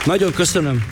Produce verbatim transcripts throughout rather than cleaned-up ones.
Nagyon köszönöm.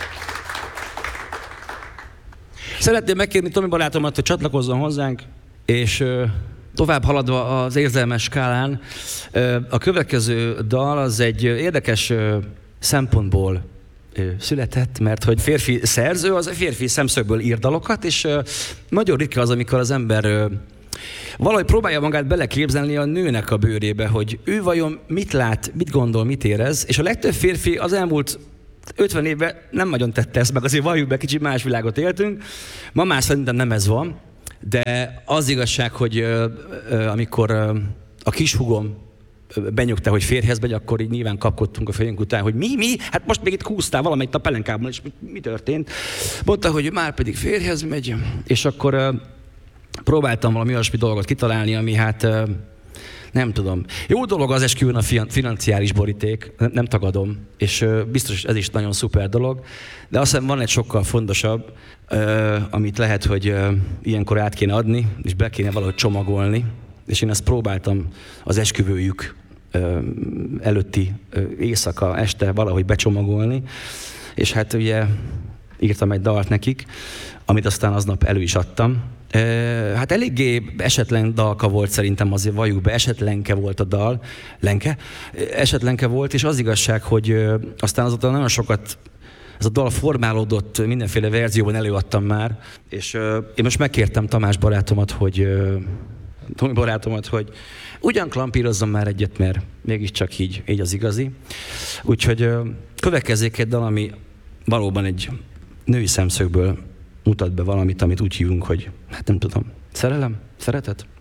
Szeretném megkérni Tomi barátomat, hogy csatlakozzon hozzánk, és tovább haladva az érzelmes skálán, a következő dal az egy érdekes szempontból született, mert hogy férfi szerző, az a férfi szemszögből ír dalokat, és nagyon ritka az, amikor az ember valahogy próbálja magát beleképzelni a nőnek a bőrébe, hogy ő vajon mit lát, mit gondol, mit érez, és a legtöbb férfi az elmúlt ötven évben nem nagyon tette ezt meg, azért valljuk be, kicsit más világot éltünk. Ma már szerintem nem ez van, de az igazság, hogy ö, ö, amikor ö, a kishúgom benyugta, hogy férjhez megy, akkor így nyilván kapkodtunk a fejünk után, hogy mi, mi? Hát most még itt húztál valamelyik a pelenkában, és mi, mi történt? Mondta, hogy már pedig férjhez megy, és akkor ö, próbáltam valami olyasmi dolgot kitalálni, ami hát ö, nem tudom. Jó dolog az esküvőn a financiális boríték, nem tagadom, és biztos ez is nagyon szuper dolog, de azt hiszem van egy sokkal fontosabb, amit lehet, hogy ilyenkor át kéne adni, és be kéne valahogy csomagolni, és én ezt próbáltam az esküvőjük előtti éjszaka, este valahogy becsomagolni, és hát ugye írtam egy dalt nekik, amit aztán aznap elő is adtam. Hát eléggé esetlen dalka volt szerintem, azért valljuk be, esetlenke volt a dal, lenke, esetlenke volt, és az igazság, hogy aztán azóta nagyon sokat ez a dal formálódott, mindenféle verzióban előadtam már, és én most megkértem Tamás barátomat, hogy Tomi barátomat, hogy ugyan klampírozzon már egyet, mert mégiscsak így, így az igazi. Úgyhogy következzék egy dal, ami valóban egy női szemszögből mutat be valamit, amit úgy hívunk, hogy hát nem tudom, szerelem, szeretet?